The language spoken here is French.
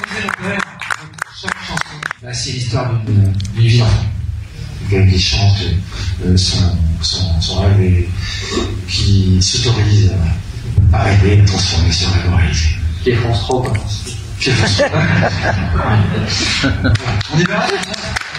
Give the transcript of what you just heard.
Chaque chanson, bah, c'est l'histoire d'une vie d'enfant. Quelqu'un qui chante son rêve et qui s'autorise à rêver, transformer son rêve en réalité. Qui est France 3, Qui est France 3. On y va.